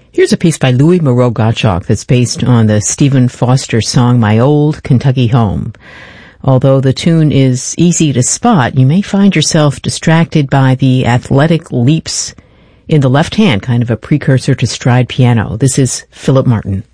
Here's a piece by Louis Moreau Gottschalk that's based on the Stephen Foster song My Old Kentucky Home. Although the tune is easy to spot, you may find yourself distracted by the athletic leaps in the left hand, kind of a precursor to stride piano. This is Philip Martin.